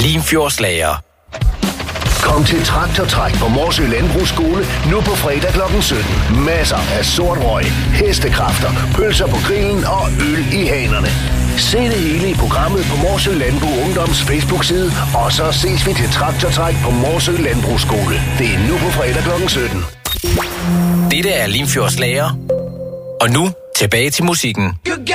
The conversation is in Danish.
Limfjordslager. Kom til Traktortræk på Morsø Landbrugsskole nu på fredag kl. 17. Masser af sort røg, hestekræfter, pølser på grillen og øl i hanerne. Se det hele i programmet på Morsø Landbrug Ungdoms Facebook-side, og så ses vi til Traktortræk på Morsø Landbrugsskole. Det er nu på fredag kl. 17. Dette er Limfjordslager. Og nu tilbage til musikken.